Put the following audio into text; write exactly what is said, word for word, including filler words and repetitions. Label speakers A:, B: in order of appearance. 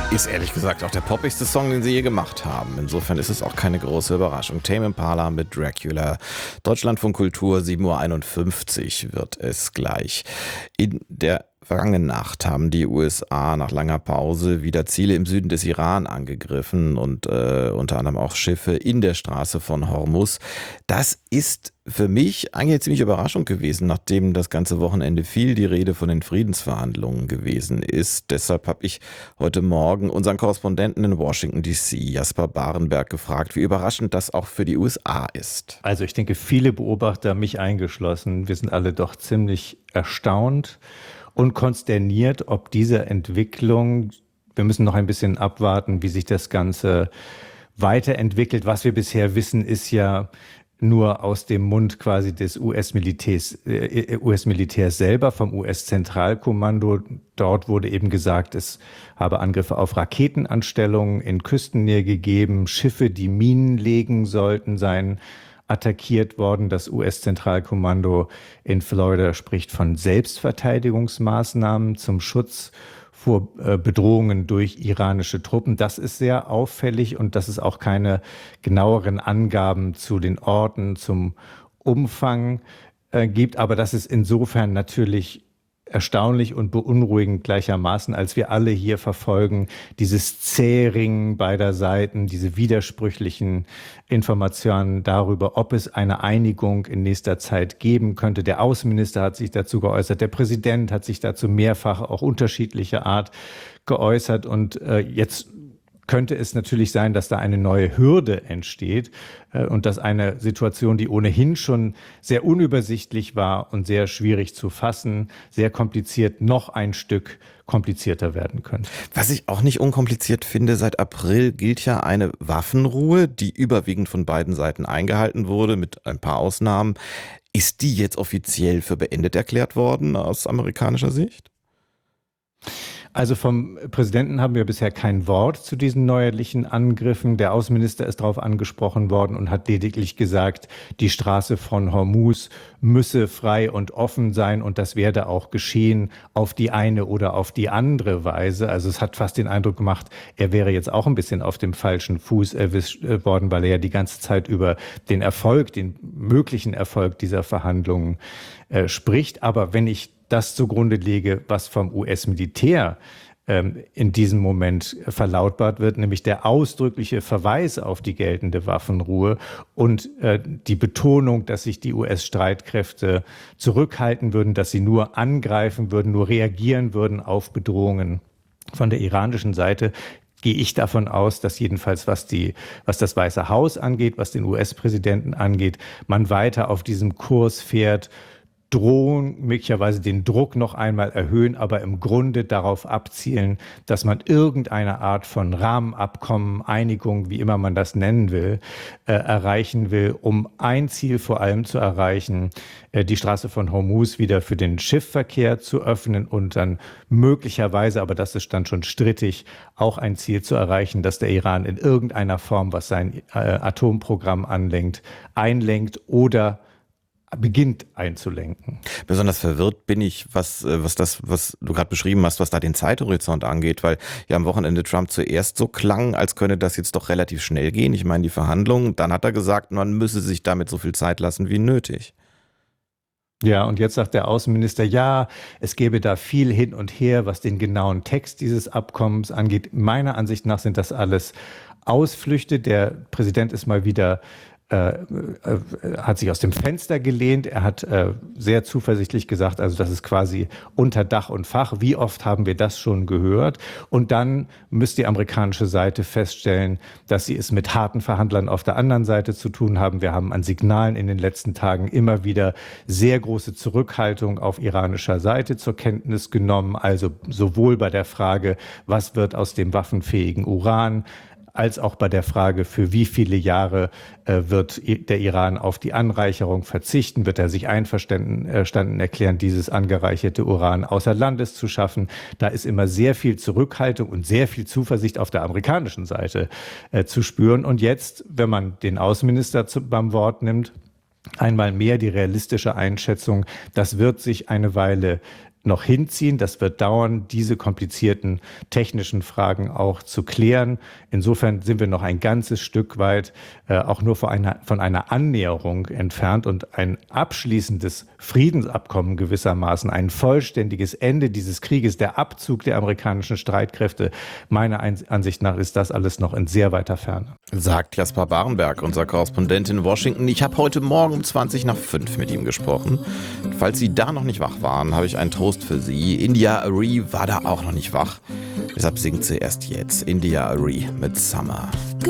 A: Ist ehrlich gesagt auch der poppigste Song, den sie je gemacht haben. Insofern ist es auch keine große Überraschung. Tame Impala mit Dracula. Deutschlandfunk Kultur, sieben Uhr einundfünfzig wird es gleich. In der vergangenen Nacht haben die U S A nach langer Pause wieder Ziele im Süden des Iran angegriffen und äh, unter anderem auch Schiffe in der Straße von Hormuz. Das ist für mich eigentlich eine ziemliche Überraschung gewesen, nachdem das ganze Wochenende viel die Rede von den Friedensverhandlungen gewesen ist. Deshalb habe ich heute Morgen unseren Korrespondenten in Washington D C, Jasper Barenberg, gefragt, wie überraschend das auch für die U S A ist.
B: Also ich denke, viele Beobachter, mich eingeschlossen, wir sind alle doch ziemlich erstaunt und konsterniert, ob diese Entwicklung, wir müssen noch ein bisschen abwarten, wie sich das Ganze weiterentwickelt. Was wir bisher wissen, ist ja nur aus dem Mund quasi des U S-Militärs, äh, U S-Militärs selber, vom U S-Zentralkommando. Dort wurde eben gesagt, es habe Angriffe auf Raketenanstellungen in Küstennähe gegeben, Schiffe, die Minen legen sollten, seien attackiert worden. Das U S-Zentralkommando in Florida spricht von Selbstverteidigungsmaßnahmen zum Schutz vor äh, Bedrohungen durch iranische Truppen. Das ist sehr auffällig und dass es auch keine genaueren Angaben zu den Orten, zum Umfang äh, gibt. Aber das ist insofern natürlich erstaunlich und beunruhigend gleichermaßen, als wir alle hier verfolgen, dieses Zähringen beider Seiten, diese widersprüchlichen Informationen darüber, ob es eine Einigung in nächster Zeit geben könnte. Der Außenminister hat sich dazu geäußert, der Präsident hat sich dazu mehrfach auch unterschiedlicher Art geäußert und äh, jetzt könnte es natürlich sein, dass da eine neue Hürde entsteht äh, und dass eine Situation, die ohnehin schon sehr unübersichtlich war und sehr schwierig zu fassen, sehr kompliziert, noch ein Stück komplizierter werden könnte.
A: Was ich auch nicht unkompliziert finde, seit April gilt ja eine Waffenruhe, die überwiegend von beiden Seiten eingehalten wurde, mit ein paar Ausnahmen. Ist die jetzt offiziell für beendet erklärt worden aus amerikanischer Sicht?
B: Also vom Präsidenten haben wir bisher kein Wort zu diesen neuerlichen Angriffen. Der Außenminister ist darauf angesprochen worden und hat lediglich gesagt, die Straße von Hormuz müsse frei und offen sein und das werde auch geschehen auf die eine oder auf die andere Weise. Also es hat fast den Eindruck gemacht, er wäre jetzt auch ein bisschen auf dem falschen Fuß erwischt worden, weil er ja die ganze Zeit über den Erfolg, den möglichen Erfolg dieser Verhandlungen äh, spricht. Aber wenn ich das zugrunde lege, was vom U S-Militär ähm, in diesem Moment verlautbart wird, nämlich der ausdrückliche Verweis auf die geltende Waffenruhe und äh, die Betonung, dass sich die U S-Streitkräfte zurückhalten würden, dass sie nur angreifen würden, nur reagieren würden auf Bedrohungen von der iranischen Seite, gehe ich davon aus, dass jedenfalls was die, was das Weiße Haus angeht, was den U S-Präsidenten angeht, man weiter auf diesem Kurs fährt, drohen, möglicherweise den Druck noch einmal erhöhen, aber im Grunde darauf abzielen, dass man irgendeine Art von Rahmenabkommen, Einigung, wie immer man das nennen will, äh, erreichen will, um ein Ziel vor allem zu erreichen, äh, die Straße von Hormuz wieder für den Schiffsverkehr zu öffnen und dann möglicherweise, aber das ist dann schon strittig, auch ein Ziel zu erreichen, dass der Iran in irgendeiner Form, was sein äh, Atomprogramm anlenkt, einlenkt oder beginnt einzulenken.
A: Besonders verwirrt bin ich, was, was das, was du gerade beschrieben hast, was da den Zeithorizont angeht, weil ja am Wochenende Trump zuerst so klang, als könne das jetzt doch relativ schnell gehen. Ich meine, die Verhandlungen, dann hat er gesagt, man müsse sich damit so viel Zeit lassen wie nötig.
B: Ja, und jetzt sagt der Außenminister, ja, es gäbe da viel hin und her, was den genauen Text dieses Abkommens angeht. Meiner Ansicht nach sind das alles Ausflüchte. Der Präsident ist mal wieder Äh, äh, hat sich aus dem Fenster gelehnt. Er hat äh, sehr zuversichtlich gesagt, also das ist quasi unter Dach und Fach. Wie oft haben wir das schon gehört? Und dann müsste die amerikanische Seite feststellen, dass sie es mit harten Verhandlern auf der anderen Seite zu tun haben. Wir haben an Signalen in den letzten Tagen immer wieder sehr große Zurückhaltung auf iranischer Seite zur Kenntnis genommen. Also sowohl bei der Frage, was wird aus dem waffenfähigen Uran, als auch bei der Frage, für wie viele Jahre äh, wird der Iran auf die Anreicherung verzichten, wird er sich einverstanden äh, erklären, dieses angereicherte Uran außer Landes zu schaffen. Da ist immer sehr viel Zurückhaltung und sehr viel Zuversicht auf der amerikanischen Seite äh, zu spüren. Und jetzt, wenn man den Außenminister zu, beim Wort nimmt, einmal mehr die realistische Einschätzung, das wird sich eine Weile noch hinziehen. Das wird dauern, diese komplizierten technischen Fragen auch zu klären. Insofern sind wir noch ein ganzes Stück weit äh, auch nur von einer, von einer Annäherung entfernt, und ein abschließendes Friedensabkommen gewissermaßen, ein vollständiges Ende dieses Krieges, der Abzug der amerikanischen Streitkräfte, meiner Ansicht nach ist das alles noch in sehr weiter Ferne.
A: Sagt Jasper Barenberg, unser Korrespondent in Washington. Ich habe heute Morgen um zwanzig nach fünf mit ihm gesprochen. Falls Sie da noch nicht wach waren, habe ich einen Trost für Sie. India Arie war da auch noch nicht wach. Deshalb singt sie erst jetzt. India Arie mit Summer.